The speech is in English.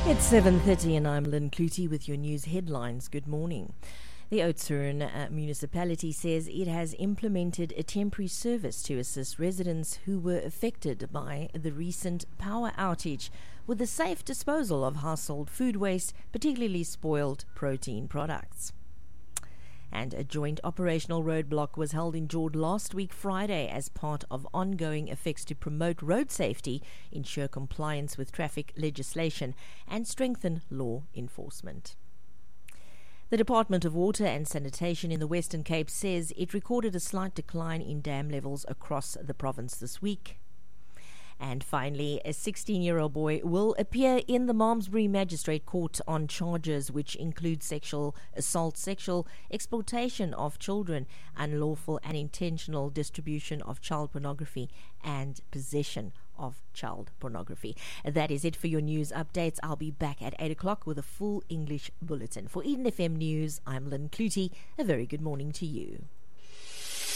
It's 7:30 and I'm Lynn Clutie with your news headlines. Good morning. The Oudtshoorn municipality says it has implemented a temporary service to assist residents who were affected by the recent power outage with the safe disposal of household food waste, particularly spoiled protein products. And a joint operational roadblock was held in Jord last week Friday as part of ongoing efforts to promote road safety, ensure compliance with traffic legislation, and strengthen law enforcement. The Department of Water and Sanitation in the Western Cape says it recorded a slight decline in dam levels across the province this week. And finally, a 16-year-old boy will appear in the Malmesbury Magistrate Court on charges which include sexual assault, sexual exploitation of children, unlawful and intentional distribution of child pornography, and possession of child pornography. That is it for your news updates. I'll be back at 8 o'clock with a full English bulletin. For Eden FM News, I'm Lynn Clutie. A very good morning to you.